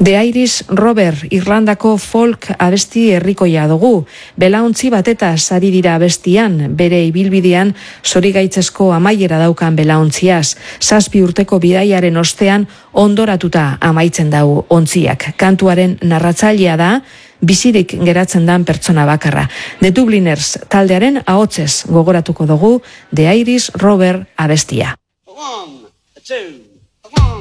The Irish Rover Irlandako folk abesti herrikoia dugu. Belaontzi batetaz ari dira abestian, bere ibilbidean zorigaitzesko amaiera daukan belaontziaz. 7 urteko bidaiaren ostean ondoratuta amaitzen dau ontziak. Kantuaren narratzailea da, bizirik geratzen dan pertsona bakarra. The Dubliners taldearen ahotsez gogoratuko dugu The Irish Rover abestia. 1, 2